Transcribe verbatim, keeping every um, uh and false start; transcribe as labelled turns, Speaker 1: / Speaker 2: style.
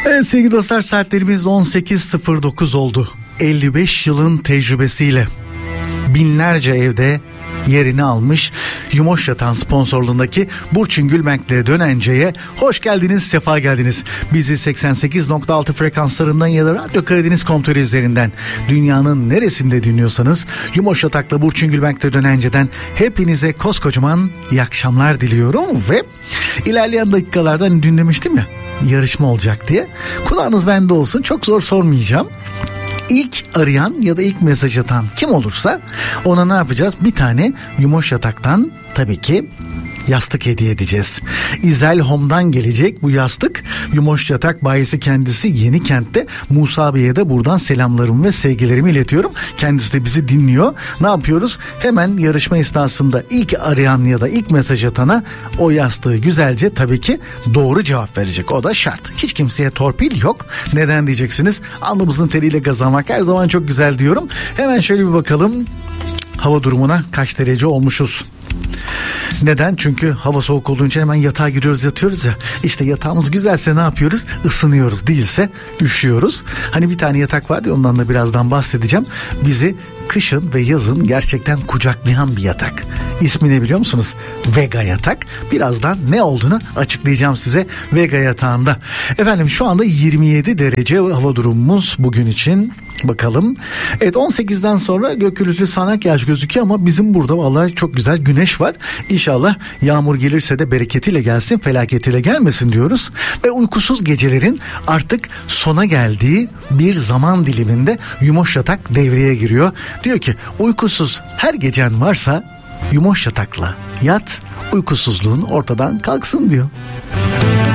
Speaker 1: Evet sevgili dostlar, saatlerimiz on sekiz sıfır dokuz oldu. elli beş yılın tecrübesiyle binlerce evde yerini almış Yumoş Yatağın sponsorluğundaki Burçin Gülmenk'le Dönence'ye hoş geldiniz, sefa geldiniz. Bizi seksen sekiz nokta altı frekanslarından ya da Radyo Karadeniz kontrolü üzerinden dünyanın neresinde dinliyorsanız Yumoş Yatak'la Burçin Gülmenk'le Dönence'den hepinize koskocaman iyi akşamlar diliyorum ve ilerleyen dakikalarda hani dün demiştim ya yarışma olacak diye, kulağınız bende olsun, çok zor sormayacağım. İlk arayan ya da ilk mesaj atan kim olursa ona ne yapacağız? Bir tane Yumoş Yatak'tan tabii ki yastık hediye edeceğiz. İzel Home'dan gelecek bu yastık. Yumoş Yatak bayisi kendisi Yenikent'te. Musa Bey'e de buradan selamlarımı ve sevgilerimi iletiyorum. Kendisi de bizi dinliyor. Ne yapıyoruz? Hemen yarışma esnasında ilk arayan ya da ilk mesaj atana o yastığı güzelce tabii ki doğru cevap verecek. O da şart. Hiç kimseye torpil yok. Neden diyeceksiniz? Alnımızın teriyle kazanmak her zaman çok güzel diyorum. Hemen şöyle bir bakalım. Hava durumuna kaç derece olmuşuz? Neden? Çünkü hava soğuk olunca hemen yatağa giriyoruz, yatıyoruz ya. İşte yatağımız güzelse ne yapıyoruz? Isınıyoruz. Değilse üşüyoruz. Hani bir tane yatak vardı ya, ondan da birazdan bahsedeceğim. Bizi kışın ve yazın gerçekten kucaklayan bir yatak. İsmi ne biliyor musunuz? Vega yatak. Birazdan ne olduğunu açıklayacağım size Vega yatağında. Efendim şu anda yirmi yedi derece hava durumumuz bugün için. Bakalım. Evet, on sekizden sonra gök gürültülü sağanak yağış gözüküyor ama bizim burada vallahi çok güzel güneş var. İnşallah yağmur gelirse de bereketiyle gelsin, felaketiyle gelmesin diyoruz. Ve uykusuz gecelerin artık sona geldiği bir zaman diliminde Yumoş Yatak devreye giriyor. Diyor ki uykusuz her gecen varsa Yumoş Yatak'la yat, uykusuzluğun ortadan kalksın diyor.